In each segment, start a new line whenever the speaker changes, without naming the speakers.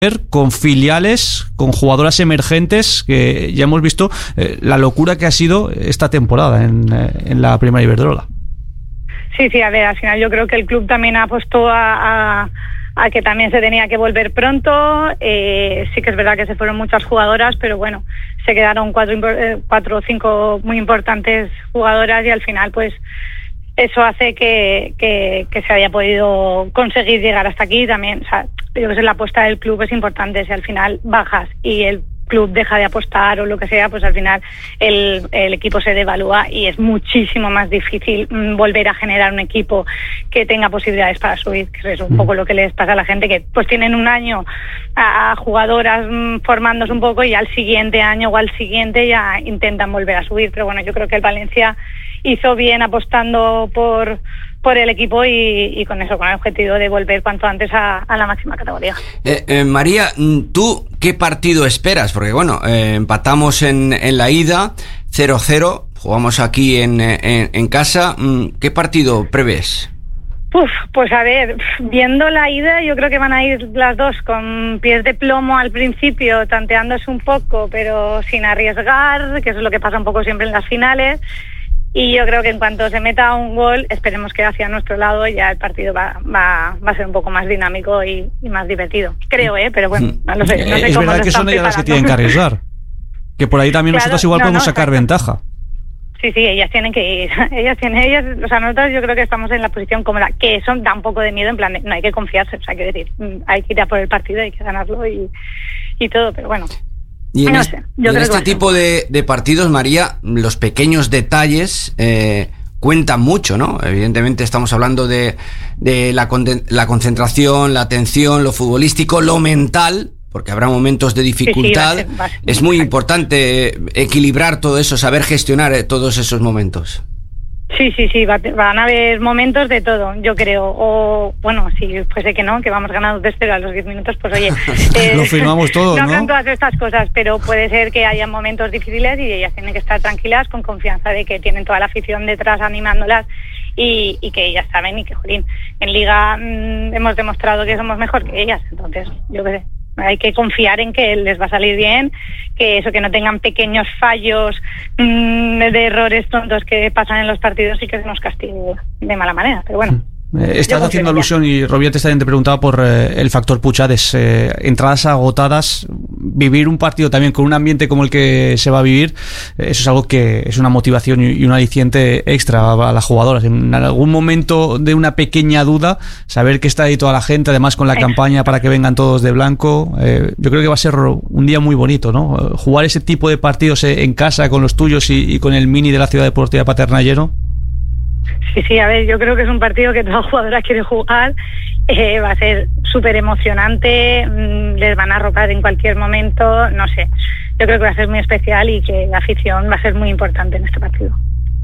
con filiales, con jugadoras emergentes, que ya hemos visto la locura que ha sido esta temporada en la Primera Iberdrola.
Sí, a ver, al final yo creo que el club también apostó a que también se tenía que volver pronto. Sí que es verdad que se fueron muchas jugadoras, pero bueno, se quedaron cuatro o cinco muy importantes jugadoras y al final pues eso hace que se haya podido conseguir llegar hasta aquí también. O sea, yo creo que la apuesta del club es importante. Si al final bajas y el club deja de apostar o lo que sea, pues al final el equipo se devalúa y es muchísimo más difícil volver a generar un equipo que tenga posibilidades para subir, que es un poco lo que les pasa a la gente, que pues tienen un año a jugadoras formándose un poco y al siguiente año o al siguiente ya intentan volver a subir. Pero bueno, yo creo que el Valencia hizo bien apostando por el equipo y con eso, con el objetivo de volver cuanto antes a la máxima categoría.
María, ¿tú qué partido esperas? Porque bueno, empatamos en la ida 0-0, jugamos aquí en casa. ¿Qué partido prevés?
Pues a ver, viendo la ida, yo creo que van a ir las dos con pies de plomo al principio, tanteándose un poco, pero sin arriesgar, que eso es lo que pasa un poco siempre en las finales. Y yo creo que en cuanto se meta un gol, esperemos que hacia nuestro lado ya el partido va a ser un poco más dinámico y más divertido. Creo, pero bueno, no sé
es
cómo
verdad que son ellas las que tienen que arriesgar. Que por ahí también claro, nosotros igual podemos sacar ventaja.
Sí, ellas tienen que ir. Ellas, o sea, nosotros yo creo que estamos en la posición cómoda, que eso da un poco de miedo, en plan, no hay que confiarse, o sea, quiero decir, hay que ir a por el partido, hay que ganarlo y todo, pero bueno.
Y en este tipo de partidos, María, los pequeños detalles cuentan mucho, ¿no? Evidentemente estamos hablando de la concentración, la atención, lo futbolístico, lo mental, porque habrá momentos de dificultad. Sí, va a ser es muy importante equilibrar todo eso, saber gestionar todos esos momentos.
Sí, van a haber momentos de todo, yo creo. O, bueno, si fuese que no, que vamos ganando 2-0 a los 10 minutos, pues oye...
lo firmamos todo, ¿no?
No con todas estas cosas, pero puede ser que haya momentos difíciles y ellas tienen que estar tranquilas, con confianza de que tienen toda la afición detrás animándolas y que ellas saben y que, jolín, en Liga hemos demostrado que somos mejor que ellas, entonces, yo qué sé. Hay que confiar en que les va a salir bien, que no tengan pequeños fallos de errores tontos que pasan en los partidos y que se nos castigue de mala manera, pero bueno.
Estás haciendo alusión y Robiete también te preguntaba por el factor Puchades, entradas agotadas, vivir un partido también con un ambiente como el que se va a vivir, eso es algo que es una motivación y un aliciente extra a las jugadoras. En algún momento de una pequeña duda, saber que está ahí toda la gente, además con la campaña para que vengan todos de blanco, yo creo que va a ser un día muy bonito, ¿no? Jugar ese tipo de partidos en casa con los tuyos y con el mini de la Ciudad Deportiva Paternallero.
Sí, a ver, yo creo que es un partido que toda jugadora quiere jugar, va a ser súper emocionante, les van a arropar en cualquier momento, no sé, yo creo que va a ser muy especial y que la afición va a ser muy importante en este partido.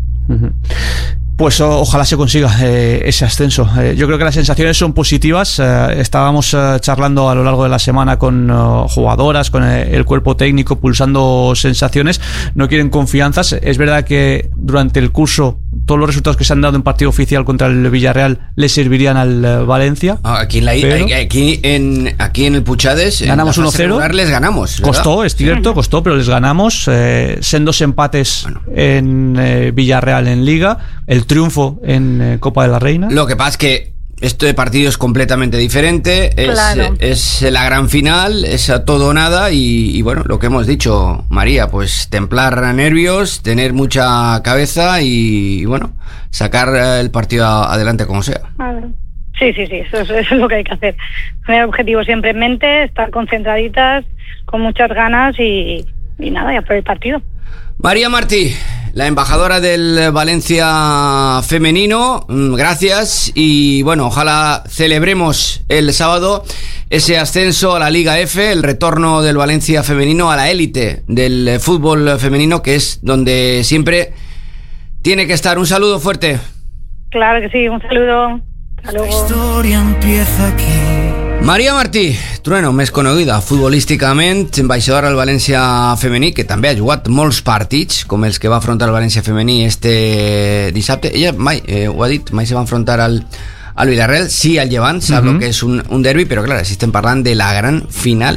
Pues ojalá se consiga ese ascenso. Yo creo que las sensaciones son positivas. Estábamos charlando a lo largo de la semana con jugadoras, con el cuerpo técnico, pulsando sensaciones. No quieren confianzas. Es verdad que durante el curso todos los resultados que se han dado en partido oficial contra el Villarreal le servirían al Valencia.
Aquí en el Puchades
ganamos 1-0.
Les ganamos, ¿verdad?
Costó, es cierto, pero les ganamos. Sendos empates en Villarreal en Liga. El triunfo en Copa de la Reina.
Lo que pasa es que esto de partido es completamente diferente, claro. Es la gran final, es a todo o nada y bueno, lo que hemos dicho, María, pues templar nervios, tener mucha cabeza y bueno, sacar el partido adelante como sea.
Sí, eso es lo que hay que hacer. Tener objetivos siempre en mente, estar concentraditas, con muchas ganas y nada, ya por el partido.
María Martí, la embajadora del Valencia femenino, gracias y bueno, ojalá celebremos el sábado ese ascenso a la Liga F, el retorno del Valencia femenino a la élite del fútbol femenino, que es donde siempre tiene que estar. Un saludo fuerte.
Claro que sí, un saludo. Hasta luego.
La historia empieza aquí.
Maria Martí, Trueno, més coneguda futbolísticament, ambaixadora del València femení, que també ha jugat molts partits, com els que va afrontar el València femení este dissabte. Ella mai, ho ha dit, mai se va enfrontar al al Villarreal, sí al Llevant, sap lo que és un derbi, però clar, si estem parlant de la gran final